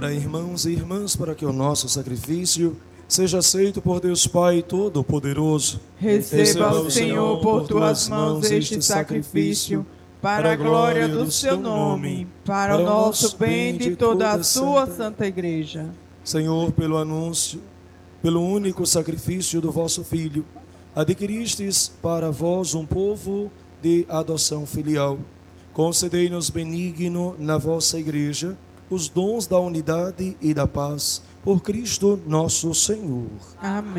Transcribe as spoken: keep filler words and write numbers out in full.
Orai, irmãos e irmãs, para que o nosso sacrifício seja aceito por Deus Pai Todo-Poderoso. Receba o Senhor por tuas mãos este sacrifício, para a glória do seu nome, para o nosso bem e de toda a sua santa igreja. Senhor, pelo anúncio, pelo único sacrifício do vosso Filho, adquiristes para vós um povo de adoção filial. Concedei-nos benigno na vossa igreja os dons da unidade e da paz, por Cristo nosso Senhor. Amém.